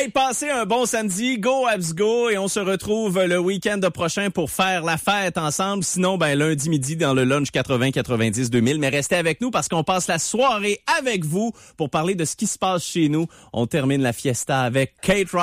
Hey, passez un bon samedi. Go Habs Go. Et on se retrouve le week-end prochain pour faire la fête ensemble. Sinon, lundi midi dans le lunch 80-90-2000. Mais restez avec nous parce qu'on passe la soirée avec vous pour parler de ce qui se passe chez nous. On termine la fiesta avec Kate Ross.